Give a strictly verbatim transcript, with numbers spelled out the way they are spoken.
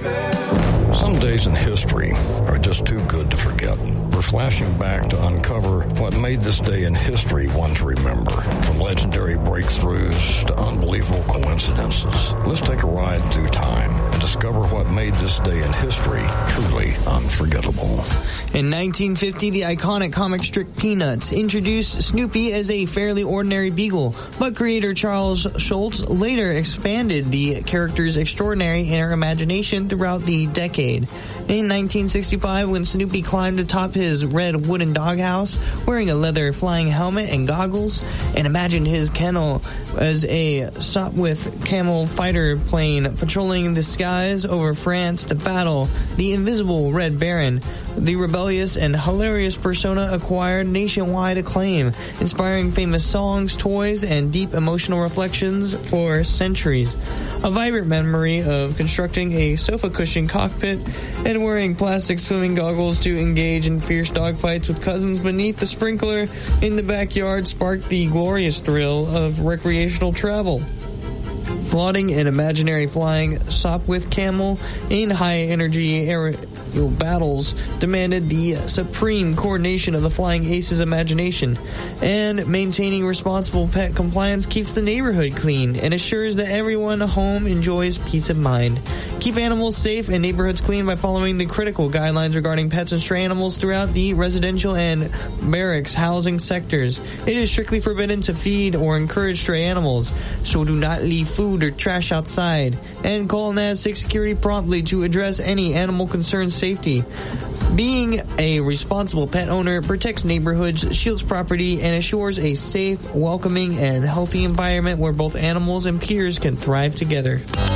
Some days in history are just too good to forget. We're flashing back to uncover what made this day in history one to remember. From legendary breakthroughs to unbelievable coincidences. Let's take a ride through time and discover what made this day in history truly unforgettable. In nineteen fifty, the iconic comic strip Peanuts introduced Snoopy as a fairly ordinary beagle, but creator Charles Schulz later expanded the character's extraordinary inner imagination throughout the decade. In nineteen sixty-five, when Snoopy climbed atop his red wooden doghouse, wearing a leather flying helmet and goggles, and imagined his kennel as a Sopwith Camel fighter plane patrolling the skies over France to battle the invisible Red Baron, the rebellious and hilarious persona acquired nationwide acclaim, inspiring famous songs, toys, and deep emotional reflections for centuries. A vibrant memory of constructing a sofa cushion cockpit and wearing plastic swimming goggles to engage in fierce dogfights with cousins beneath the sprinkler in the backyard sparked the glorious thrill of recreational travel. Plotting an imaginary flying Sopwith Camel in high-energy aerial battles demanded the supreme coordination of the flying ace's imagination, and maintaining responsible pet compliance keeps the neighborhood clean and assures that everyone home enjoys peace of mind. Keep animals safe and neighborhoods clean by following the critical guidelines regarding pets and stray animals throughout the residential and barracks housing sectors. It is strictly forbidden to feed or encourage stray animals, so do not leave food or trash outside, and call N A S six Security promptly to address any animal concern safety. Being a responsible pet owner protects neighborhoods, shields property, and assures a safe, welcoming, and healthy environment where both animals and peers can thrive together.